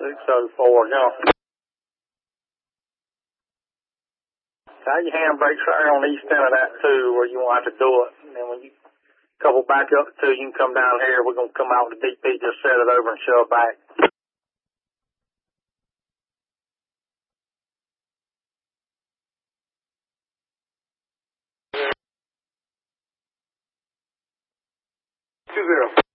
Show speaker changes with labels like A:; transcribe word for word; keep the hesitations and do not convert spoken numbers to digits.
A: six oh four, jump. Tie your handbrakes right on the east end of that too, where you won't have to do it. And then when you couple back up to two, you can come down here. We're gonna come out with the D P, just set it over and shove back. Two zero.